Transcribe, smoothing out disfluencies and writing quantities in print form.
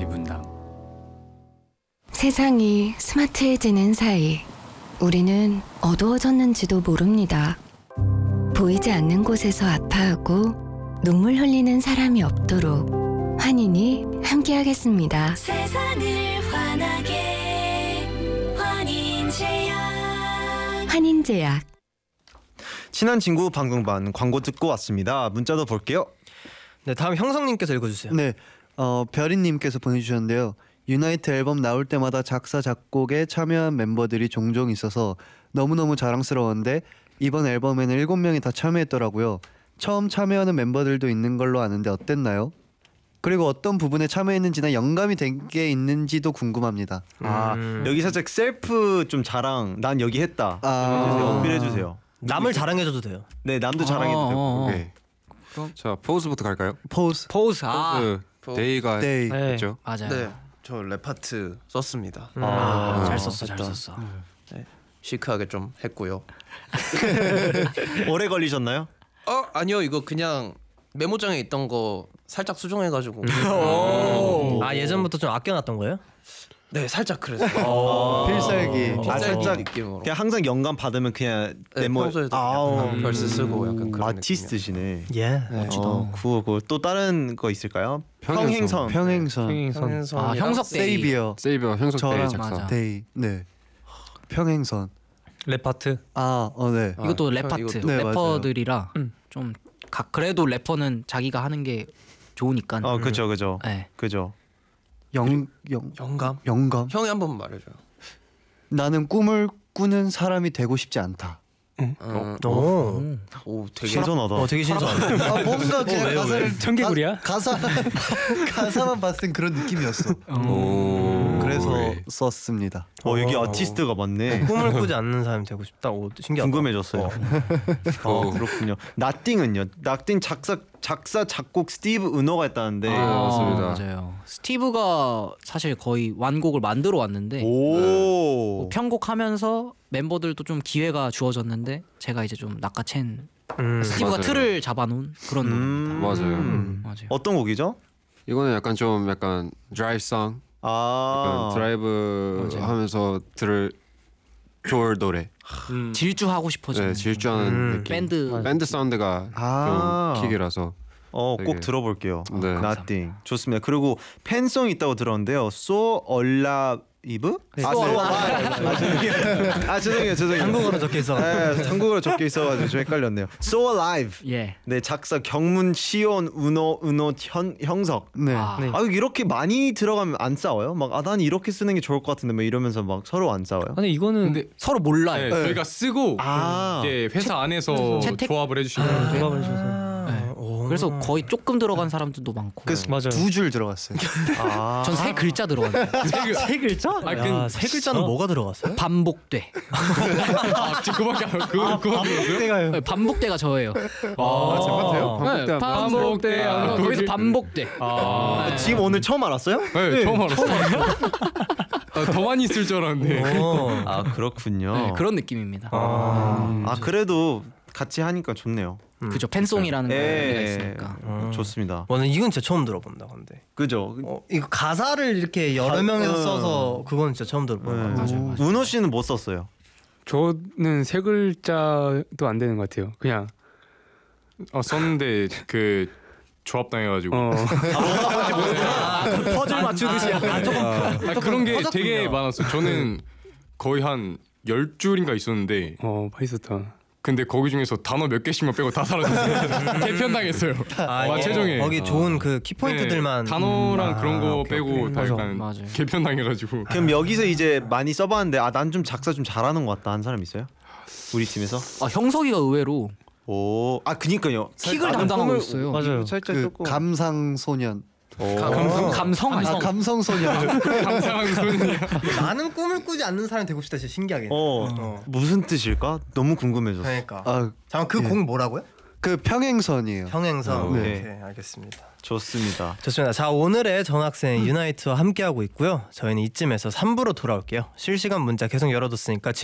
분당. 세상이 스마트해지는 사이 우리는 어두워졌는지도 모릅니다. 보이지 않는 곳에서 아파하고 눈물 흘리는 사람이 없도록 환인이 함께하겠습니다. 세상을 환하게 환인제약. 환인제약. 친한 친구 방송반 광고 듣고 왔습니다. 문자도 볼게요. 네, 다음 형성님께서 읽어주세요. 네, 별이님께서 보내주셨는데요. 유나이트 앨범 나올 때마다 작사 작곡에 참여한 멤버들이 종종 있어서 너무너무 자랑스러웠는데 이번 앨범에는 7명이 다 참여했더라고요. 처음 참여하는 멤버들도 있는 걸로 아는데 어땠나요? 그리고 어떤 부분에 참여했는지나 영감이 된 게 있는지도 궁금합니다. 여기 살짝 셀프 좀 자랑. 난 여기 했다. 해주세요. 어필해주세요. 남을 자랑해줘도 돼요. 네, 남도 자랑해도 되고. 오케이. 자, 포즈부터 갈까요? 포즈. 포즈. 데이가 데이. 했죠. 맞아요. 네, 저 랩 파트 썼습니다. 잘 썼어, 잘 썼어. 네, 시크하게 좀 했고요. 오래 걸리셨나요? 아니요, 이거 그냥 메모장에 있던 거 살짝 수정해가지고. 아, 예전부터 좀 아껴놨던 거예요? 네, 살짝 그래서. 필살기. 살짝 느낌으로. 그냥 항상 영감 받으면 그냥 네, 메모. 평소에도 약간 벌스 쓰고 약간 그런 아티스트시네. 예. 굿. 또 다른 거 있을까요? 평행선. 평행선. 평행선. 형석 데이. 세이비어. 세이버 형석 데이 저랑 작사. 맞아. 데이. 네. 평행선. 랩 파트. 네. 이것도 랩 형, 파트. 이것도. 네, 래퍼들이라 좀 그래도 래퍼는 자기가 하는 게 좋으니까. 그죠. 네. 그죠. 영감? 영감. 형이 한번 말해줘요. 나는 꿈을 꾸는 사람이 되고 싶지 않다. 오, 되게 신선하다. 되게 신선하다. 뭔가 그냥 가사를 청개구리야? 가사만 봤을 땐 그런 느낌이었어. 그래서 썼습니다. 여기 아티스트가 많네. 꿈을 꾸지 않는 사람이 되고 싶다. 오, 신기하다. 궁금해졌어요. 그렇군요. 나띵은요? 나띵 작사 작곡 스티브 은호가 했다는데. 맞습니다. 맞아요. 스티브가 사실 거의 완곡을 만들어 왔는데 오. 편곡하면서 멤버들도 좀 기회가 주어졌는데 제가 이제 좀 낚아챈 스티브가 맞아요. 틀을 잡아놓은 그런 노래입니다. 맞아요. 맞아요. 어떤 곡이죠? 이거는 약간 드라이브송. 약간 드라이브 하면서 들을 좋을 노래. 질주하고 싶어지는 네, 질주하는 느낌. 밴드 사운드가 좀 킥이라서. 꼭 되게. 들어볼게요. 네. Nothing. 좋습니다. 그리고 팬송이 있다고 들었는데요. So Alive? 죄송해요. 한국어로 적혀 있어. 네, 한국어로 적혀 있어가지고 좀 헷갈렸네요. So Alive. 예. 네, 작사 경문, 시온, 은호, 형석. 네. 이렇게 많이 들어가면 안 싸워요? 난 이렇게 쓰는 게 좋을 것 같은데 막 이러면서 막 서로 안 싸워요? 근데 이거는 서로 몰라요. 네, 저희가 쓰고 이제 회사 안에서 채택? 조합을 해주시면 조합을 해줘서. 그래서 거의 조금 들어간 사람들도 많고. 맞아요. 2줄 들어갔어요. 전 3글자 들어갔어요. 세 글자? 야, 세 글자는 뭐가 들어갔어요? 반복돼. 그거밖에 그거 반복돼가 저예요. 제가요? 네, 반복돼. 거기서 반복돼. 지금 오늘 처음 알았어요? 네, 처음 알았어요. 더 많이 쓸 줄 알았는데. 그렇군요. 네, 그런 느낌입니다. 그래도 같이 하니까 좋네요. 그죠. 팬송이라는 거 예, 있으니까. 좋습니다. 저는 이건 진짜 처음 들어본다. 근데 그죠? 이거 가사를 이렇게 여러 명이서 써서 그건 진짜 처음 들어본 것 같아요. 은호 씨는 못 썼어요. 저는 세 글자도 안 되는 것 같아요. 그냥 썼는데 그 조합 당해가지고. 퍼즐 맞추듯이. 그런 게 되게 많았어요. 저는 거의 한 10줄인가 있었는데. 맛있었다. 근데 거기 중에서 단어 몇 개씩만 빼고 다 사라졌어요. 개편당했어요. 최종에. 거기 좋은 그 키포인트들만. 단어랑 그런 거 빼고 다 약간 맞아요. 개편당해가지고. 그럼 여기서 이제 많이 써봤는데 난 좀 작사 좀 잘하는 것 같다 한 사람 있어요? 우리 팀에서? 형석이가 의외로 그니까요. 킥을 담당하고 있어요. 맞아요. 살짝 그 조금 감상소년. 감성소년. 감상한 소년이야. 나는 꿈을 꾸지 않는 사람이 되고 싶다. 진짜 신기하게. 무슨 뜻일까? 너무 궁금해졌어. 그러니까. 잠깐 그 곡 뭐라고요? 그 평행선이에요. 평행선. 네. 오케이, 알겠습니다. 좋습니다. 좋습니다. 자, 오늘의 전학생 유나이트와 함께하고 있고요. 저희는 이쯤에서 3부로 돌아올게요. 실시간 문자 계속 열어뒀으니까